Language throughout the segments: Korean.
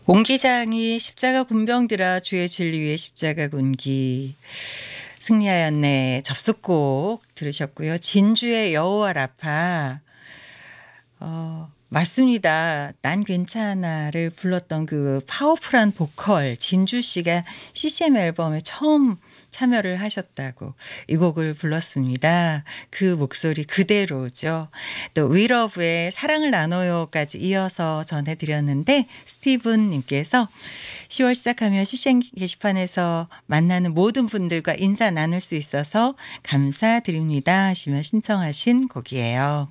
옹기장이 십자가 군병들아 주의 진리 위에 십자가 군기 승리하였네 접속곡 들으셨고요. 진주의 여호와 라파 맞습니다. 난 괜찮아를 불렀던 그 파워풀한 보컬 진주 씨가 CCM 앨범에 처음 참여를 하셨다고 이 곡을 불렀습니다. 그 목소리 그대로죠. 또 위러브의 사랑을 나눠요까지 이어서 전해드렸는데 스티븐 님께서 10월 시작하면 CCM 게시판에서 만나는 모든 분들과 인사 나눌 수 있어서 감사드립니다 하시며 신청하신 곡이에요.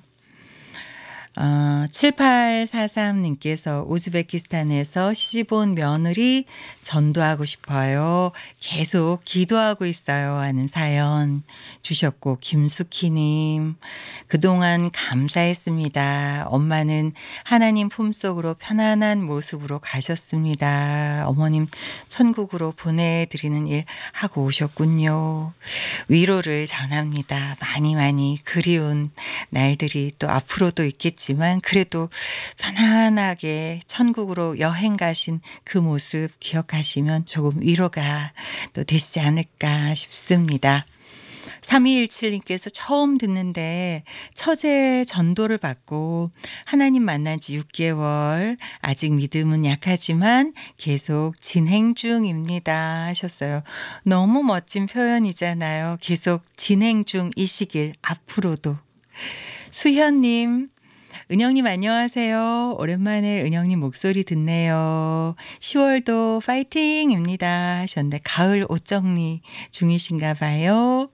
7843님께서 우즈베키스탄에서 시집온 며느리 전도하고 싶어요. 계속 기도하고 있어요 하는 사연 주셨고, 김수희님 그동안 감사했습니다. 엄마는 하나님 품속으로 편안한 모습으로 가셨습니다. 어머님 천국으로 보내드리는 일 하고 오셨군요. 위로를 전합니다. 많이 많이 그리운 날들이 또 앞으로도 있겠지만 그래도 편안하게 천국으로 여행 가신 그 모습 기억하시면 조금 위로가 또 되시지 않을까 싶습니다. 3217님께서 처음 듣는데 처제 전도를 받고 하나님 만난 지 6개월, 아직 믿음은 약하지만 계속 진행 중입니다 하셨어요. 너무 멋진 표현이잖아요. 계속 진행 중이시길 앞으로도. 수현님, 은영님 안녕하세요. 오랜만에 은영님 목소리 듣네요. 10월도 파이팅입니다 하셨는데 가을 옷 정리 중이신가 봐요.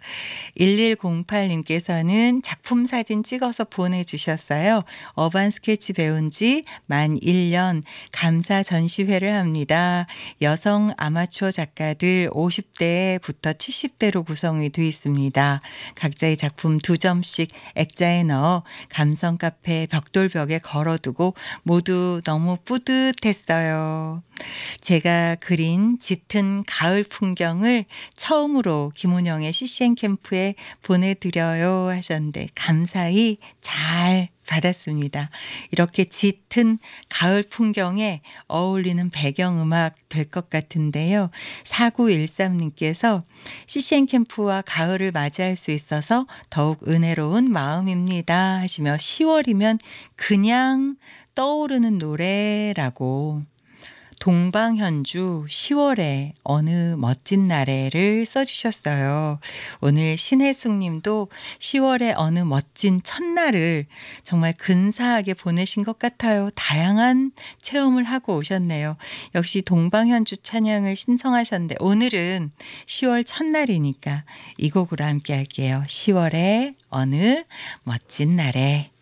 1108님께서는 작품 사진 찍어서 보내주셨어요. 어반 스케치 배운 지 만 1년 감사 전시회를 합니다. 여성 아마추어 작가들 50대부터 70대로 구성이 되어 있습니다. 각자의 작품 2점씩 액자에 넣어 감성 카페 벽돌벽에 걸어두고 모두 너무 뿌듯했어요. 제가 그린 짙은 가을 풍경을 처음으로 김은영의 CCM 캠프에 보내드려요 하셨는데 감사히 잘 받았습니다. 이렇게 짙은 가을 풍경에 어울리는 배경음악 될 것 같은데요. 4913님께서 CCM 캠프와 가을을 맞이할 수 있어서 더욱 은혜로운 마음입니다 하시며 10월이면 그냥 떠오르는 노래라고 동방현주 10월에 어느 멋진 날에를 써주셨어요. 오늘 신혜숙 님도 10월에 어느 멋진 첫날을 정말 근사하게 보내신 것 같아요. 다양한 체험을 하고 오셨네요. 역시 동방현주 찬양을 신청하셨는데 오늘은 10월 첫날이니까 이 곡으로 함께 할게요. 10월에 어느 멋진 날에.